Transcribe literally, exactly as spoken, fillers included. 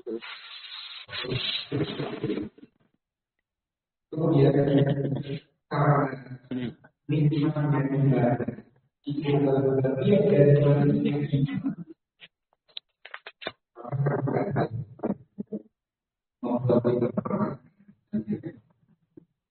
Kemudian karena nikmat yang ibadah itu adalah bagian dari manusia yang